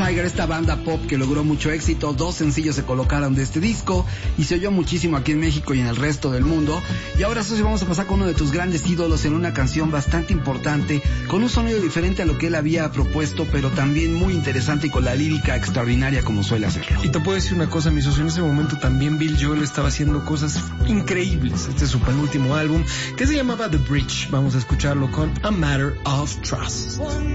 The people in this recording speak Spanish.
Tiger, esta banda pop que logró mucho éxito. 2 sencillos se colocaron de este disco y se oyó muchísimo aquí en México y en el resto del mundo. Y ahora sí vamos a pasar con uno de tus grandes ídolos en una canción bastante importante, con un sonido diferente a lo que él había propuesto, pero también muy interesante y con la lírica extraordinaria como suele hacerlo. Y te puedo decir una cosa, mi socio, en ese momento también Bill Joel estaba haciendo cosas increíbles. Este es su penúltimo álbum, que se llamaba The Bridge. Vamos a escucharlo con A Matter of Trust.